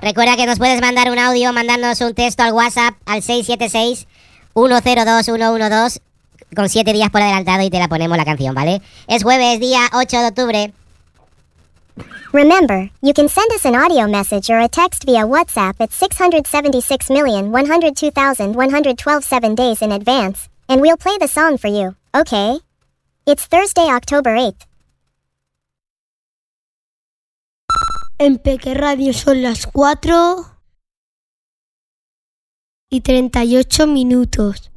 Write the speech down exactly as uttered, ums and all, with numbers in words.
Recuerda que nos puedes mandar un audio, mandarnos un texto al WhatsApp al seis siete seis, uno cero dos, uno uno dos con siete días por adelantado y te la ponemos la canción, ¿vale? Es jueves, día ocho de octubre. Remember, you can send us an audio message or a text via WhatsApp at six hundred seventy-six million, one hundred two thousand, one hundred twelve seven days in advance, and we'll play the song for you, okay? It's Thursday, October eighth. En Peque Radio son las cuatro y treinta y ocho minutos.